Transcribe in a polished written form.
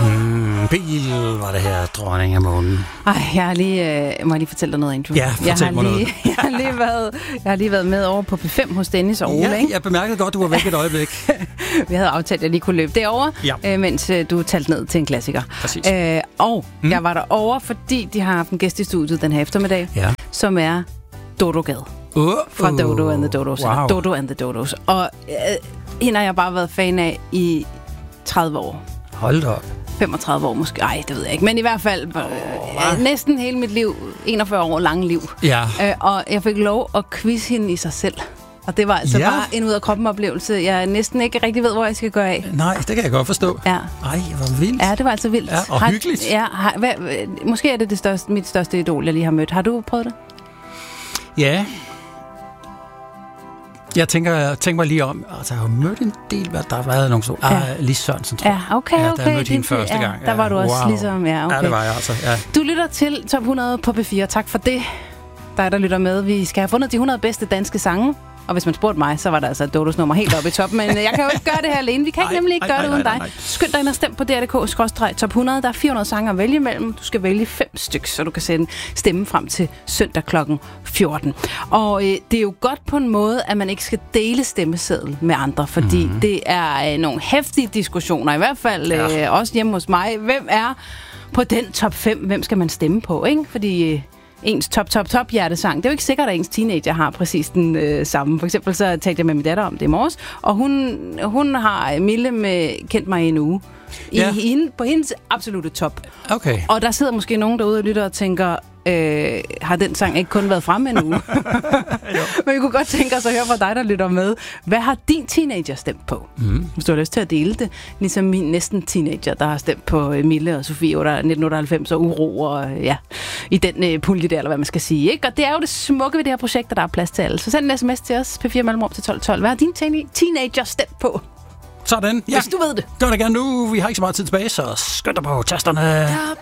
Bil var det her, dronning af månen. Ej, må jeg lige fortælle dig noget, Andrew? Ja, fortæl mig noget. Jeg har lige været med over på P5 hos Dennis og Ole, ikke? Jeg bemærkede godt, du var væk et øjeblik. Vi havde aftalt, at jeg lige kunne løbe derover, mens du talte ned til en klassiker. Præcis. Jeg var derovre, fordi de har haft en gæst i studiet den her eftermiddag, som er Dodo Gade. Fra Dodo and the Dodos. Wow. Dodo and the Dodos. Og hende har jeg bare været fan af i 30 år. Hold op. 35 år måske. Ej, det ved jeg ikke. Men i hvert fald næsten hele mit liv. 41 år lang liv. Ja. Og jeg fik lov at quizze hende i sig selv. Og det var altså bare en ud af kroppen oplevelse. Jeg næsten ikke rigtig ved, hvor jeg skal gå af. Nej, det kan jeg godt forstå. Ja. Ej, hvor vildt. Ja, det var altså vildt. Ja, og hyggeligt. Måske er det mit største idol, jeg lige har mødt. Har du prøvet det? Ja. Jeg tænker mig lige om, altså jeg har mødt en del, der har været nogle Lis Sørensen, tror jeg. Ja, okay. Da jeg mødte hende første gang. Der var du også ligesom, okay. Ja, det var jeg altså, ja. Du lytter til Top 100 på P4. Tak for det, der lytter med. Vi skal have fundet de 100 bedste danske sange. Og hvis man spurgte mig, så var der altså Dodos nummer helt oppe i toppen. Men jeg kan jo ikke gøre det her alene. Vi kan nemlig ikke gøre det uden dig. Skynd dig ind og stem på dr.dk/top 100. Der er 400 sange at vælge imellem. Du skal vælge 5 stykker, så du kan sende stemmen frem til søndag kl. 14. Og det er jo godt på en måde, at man ikke skal dele stemmeseddel med andre, fordi det er nogle heftige diskussioner. I hvert fald også hjemme hos mig. Hvem er på den top 5? Hvem skal man stemme på, ikke? Fordi ens top hjertesang. Det er jo ikke sikkert, at ens teenager har præcis den samme. For eksempel så talte jeg med min datter om det i morges, og hun har Mille med Kendt mig i en uge. På hendes absolute top. Okay. Og der sidder måske nogen derude og lytter og tænker, har den sang ikke kun været fremme en uge? Men vi kunne godt tænke os at høre fra dig, der lytter med. Hvad har din teenager stemt på? Hvis du har lyst til at dele det. Ligesom min næsten teenager, der har stemt på Mille og Sofie 1998 og Uro og i den pulje der, eller hvad man skal sige. Ikke? Og det er jo det smukke ved det her projekt, at der er plads til alle. Så send en sms til os, P4 Mellemrum til 1212. Hvad har din teenager stemt på? Sådan, hvis du ved det. Gør det gerne nu. Vi har ikke så meget tid tilbage, så skynd dig på tasterne. Top